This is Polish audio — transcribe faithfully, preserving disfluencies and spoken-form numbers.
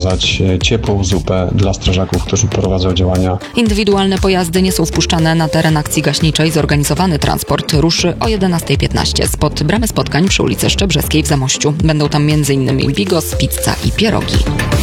przekazać ciepłą zupę dla strażaków, którzy prowadzą działania. Indywidualne pojazdy nie są wpuszczane na teren akcji gaśniczej. Zorganizowany transport ruszy o jedenasta piętnaście spod Bramy Spotkań przy ulicy Szczebrzeskiej w Zamościu. Będą tam m.in. bigos, pizza i pierogi.